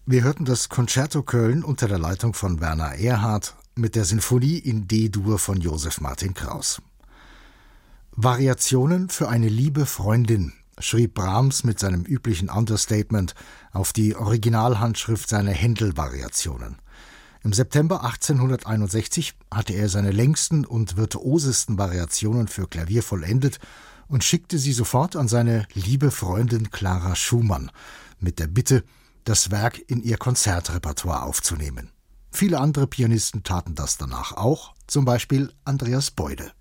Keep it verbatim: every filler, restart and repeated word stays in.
Wir hörten das Concerto Köln unter der Leitung von Werner Erhardt mit der Sinfonie in D-Dur von Joseph Martin Kraus. Variationen für eine liebe Freundin, schrieb Brahms mit seinem üblichen Understatement auf die Originalhandschrift seiner Händel-Variationen. Im September achtzehnhunderteinundsechzig hatte er seine längsten und virtuosesten Variationen für Klavier vollendet und schickte sie sofort an seine liebe Freundin Clara Schumann mit der Bitte, das Werk in ihr Konzertrepertoire aufzunehmen. Viele andere Pianisten taten das danach auch, zum Beispiel Andreas Boide.